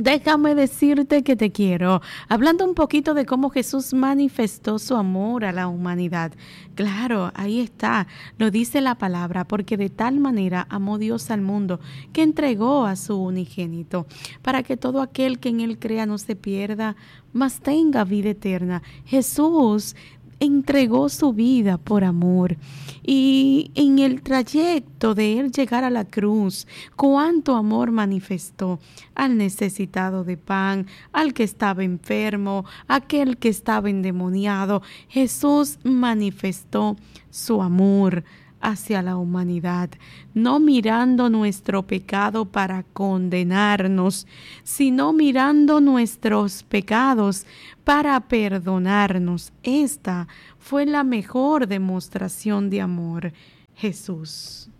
Déjame decirte que te quiero, hablando un poquito de cómo Jesús manifestó su amor a la humanidad. Claro, ahí está, lo dice la palabra, porque de tal manera amó Dios al mundo que entregó a su unigénito, para que todo aquel que en él crea no se pierda, mas tenga vida eterna. Jesús entregó su vida por amor. Y en el trayecto de él llegar a la cruz, cuánto amor manifestó al necesitado de pan, al que estaba enfermo, aquel que estaba endemoniado. Jesús manifestó su amor hacia la humanidad, no mirando nuestro pecado para condenarnos, sino mirando nuestros pecados para perdonarnos. Esta fue la mejor demostración de amor, Jesús.